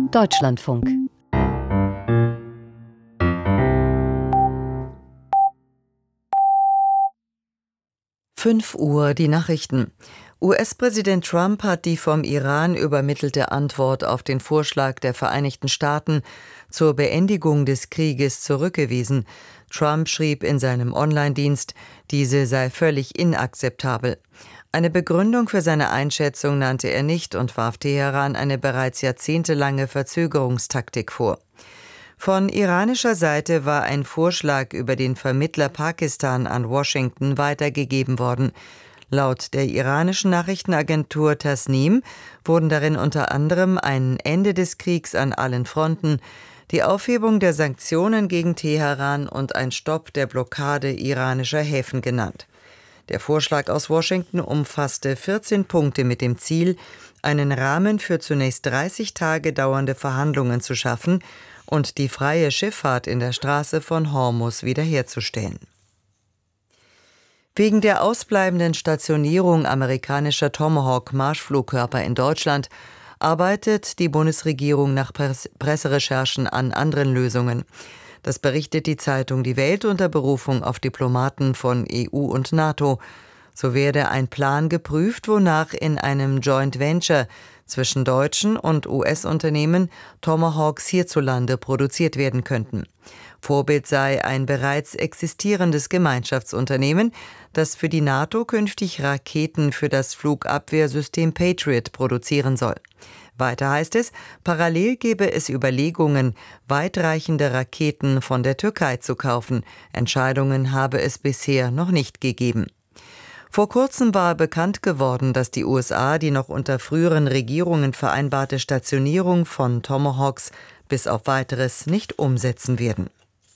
Deutschlandfunk. Fünf Uhr die Nachrichten. US-Präsident Trump hat die vom Iran übermittelte Antwort auf den Vorschlag der Vereinigten Staaten zur Beendigung des Krieges zurückgewiesen. Trump schrieb in seinem Online-Dienst, diese sei völlig inakzeptabel. Eine Begründung für seine Einschätzung nannte er nicht und warf Teheran eine bereits jahrzehntelange Verzögerungstaktik vor. Von iranischer Seite war ein Vorschlag über den Vermittler Pakistan an Washington weitergegeben worden. Laut der iranischen Nachrichtenagentur Tasnim wurden darin unter anderem ein Ende des Kriegs an allen Fronten, die Aufhebung der Sanktionen gegen Teheran und ein Stopp der Blockade iranischer Häfen genannt. Der Vorschlag aus Washington umfasste 14 Punkte mit dem Ziel, einen Rahmen für zunächst 30 Tage dauernde Verhandlungen zu schaffen und die freie Schifffahrt in der Straße von Hormuz wiederherzustellen. Wegen der ausbleibenden Stationierung amerikanischer Tomahawk-Marschflugkörper in Deutschland arbeitet die Bundesregierung nach Presserecherchen an anderen Lösungen. Das berichtet die Zeitung Die Welt unter Berufung auf Diplomaten von EU und NATO. So werde ein Plan geprüft, wonach in einem Joint Venture zwischen deutschen und US-Unternehmen Tomahawks hierzulande produziert werden könnten. Vorbild sei ein bereits existierendes Gemeinschaftsunternehmen, das für die NATO künftig Raketen für das Flugabwehrsystem Patriot produzieren soll. Weiter heißt es, parallel gebe es Überlegungen, weitreichende Raketen von der Türkei zu kaufen. Entscheidungen habe es bisher noch nicht gegeben. Vor kurzem war bekannt geworden, dass die USA die noch unter früheren Regierungen vereinbarte Stationierung von Tomahawks bis auf Weiteres nicht umsetzen werden.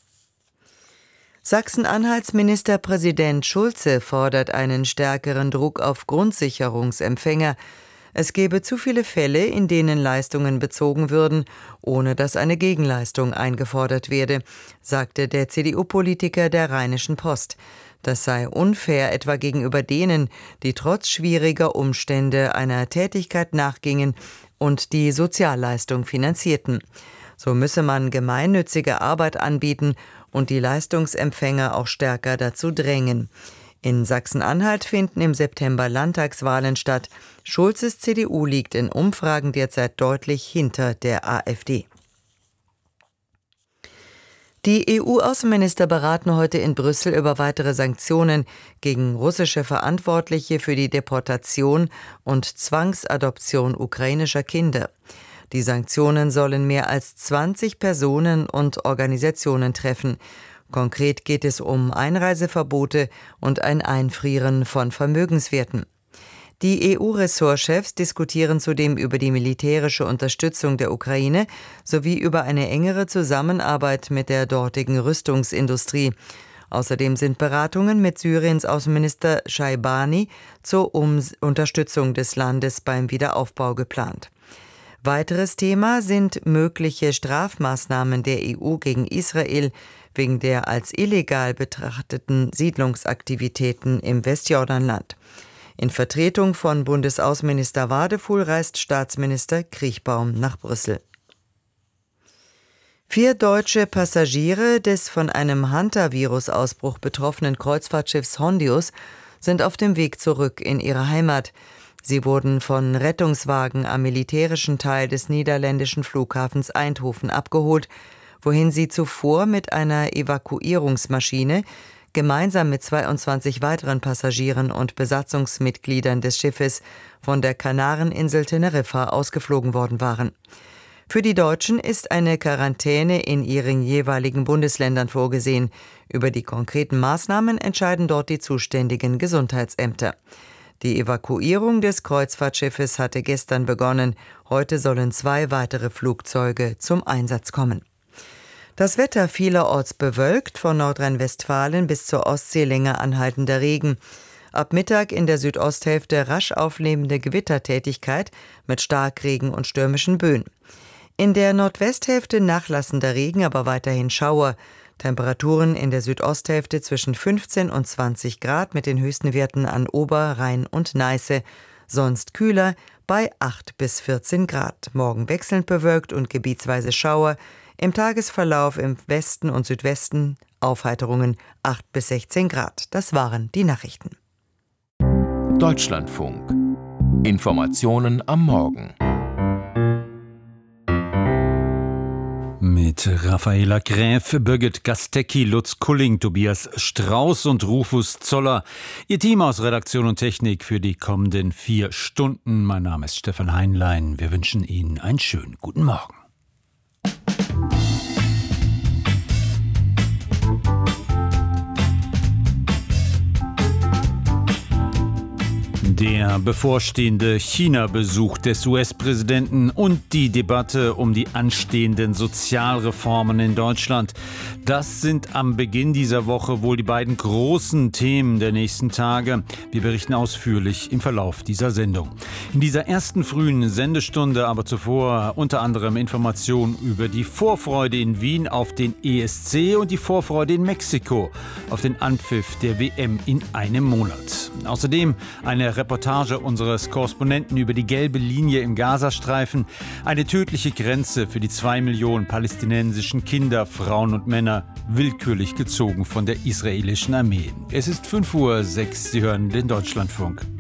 Sachsen-Anhalts Ministerpräsident Schulze fordert einen stärkeren Druck auf Grundsicherungsempfänger. Es gebe zu viele Fälle, in denen Leistungen bezogen würden, ohne dass eine Gegenleistung eingefordert werde, sagte der CDU-Politiker der Rheinischen Post. Das sei unfair etwa gegenüber denen, die trotz schwieriger Umstände einer Tätigkeit nachgingen und die Sozialleistung finanzierten. So müsse man gemeinnützige Arbeit anbieten und die Leistungsempfänger auch stärker dazu drängen. In Sachsen-Anhalt finden im September Landtagswahlen statt. Schulzes CDU liegt in Umfragen derzeit deutlich hinter der AfD. Die EU-Außenminister beraten heute in Brüssel über weitere Sanktionen gegen russische Verantwortliche für die Deportation und Zwangsadoption ukrainischer Kinder. Die Sanktionen sollen mehr als 20 Personen und Organisationen treffen. Konkret geht es um Einreiseverbote und ein Einfrieren von Vermögenswerten. Die EU-Ressortchefs diskutieren zudem über die militärische Unterstützung der Ukraine sowie über eine engere Zusammenarbeit mit der dortigen Rüstungsindustrie. Außerdem sind Beratungen mit Syriens Außenminister Shaibani zur Unterstützung des Landes beim Wiederaufbau geplant. Weiteres Thema sind mögliche Strafmaßnahmen der EU gegen Israel wegen der als illegal betrachteten Siedlungsaktivitäten im Westjordanland. In Vertretung von Bundesaußenminister Wadefuhl reist Staatsminister Kriechbaum nach Brüssel. 4 deutsche Passagiere des von einem Hantavirus-Ausbruch betroffenen Kreuzfahrtschiffs Hondius sind auf dem Weg zurück in ihre Heimat. Sie wurden von Rettungswagen am militärischen Teil des niederländischen Flughafens Eindhoven abgeholt, wohin sie zuvor mit einer Evakuierungsmaschine gemeinsam mit 22 weiteren Passagieren und Besatzungsmitgliedern des Schiffes von der Kanareninsel Teneriffa ausgeflogen worden waren. Für die Deutschen ist eine Quarantäne in ihren jeweiligen Bundesländern vorgesehen. Über die konkreten Maßnahmen entscheiden dort die zuständigen Gesundheitsämter. Die Evakuierung des Kreuzfahrtschiffes hatte gestern begonnen. Heute sollen 2 weitere Flugzeuge zum Einsatz kommen. Das Wetter vielerorts bewölkt, von Nordrhein-Westfalen bis zur Ostsee länger anhaltender Regen. Ab Mittag in der Südosthälfte rasch aufnehmende Gewittertätigkeit mit Starkregen und stürmischen Böen. In der Nordwesthälfte nachlassender Regen, aber weiterhin Schauer. Temperaturen in der Südosthälfte zwischen 15 und 20 Grad mit den höchsten Werten an Ober-, Rhein und Neiße. sonst kühler bei 8 bis 14 Grad. Morgen wechselnd bewölkt und gebietsweise Schauer. Im Tagesverlauf im Westen und Südwesten Aufheiterungen 8 bis 16 Grad. Das waren die Nachrichten. Deutschlandfunk. Informationen am Morgen. Mit Raffaela Gräf, Birgit Gastecki, Lutz Kulling, Tobias Strauß und Rufus Zoller. Ihr Team aus Redaktion und Technik für die kommenden 4 Stunden. Mein Name ist Stefan Heinlein. Wir wünschen Ihnen einen schönen guten Morgen. Der bevorstehende China-Besuch des US-Präsidenten und die Debatte um die anstehenden Sozialreformen in Deutschland. Das sind am Beginn dieser Woche wohl die beiden großen Themen der nächsten Tage. Wir berichten ausführlich im Verlauf dieser Sendung. In dieser ersten frühen Sendestunde aber zuvor unter anderem Informationen über die Vorfreude in Wien auf den ESC und die Vorfreude in Mexiko auf den Anpfiff der WM in einem Monat. Außerdem eine Reportage unseres Korrespondenten über die gelbe Linie im Gazastreifen, eine tödliche Grenze für die 2 Millionen palästinensischen Kinder, Frauen und Männer, willkürlich gezogen von der israelischen Armee. Es ist 5:06 Uhr, Sie hören den Deutschlandfunk.